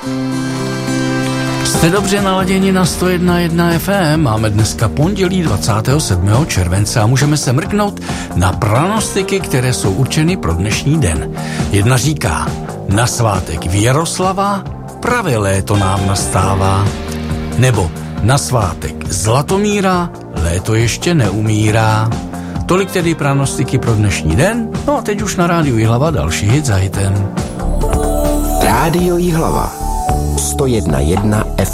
Jste dobře naladěni na 101.1 FM. Máme dneska pondělí 27. července a můžeme se mrknout na pranostiky, které jsou určeny pro dnešní den. Jedna říká, na svátek Věroslava pravé léto nám nastává. Nebo na svátek Zlatomíra léto ještě neumírá. Tolik tedy pranostiky pro dnešní den. No a teď už na rádiu Jihlava další hit za hitem. Rádio Jihlava 101.1 FM.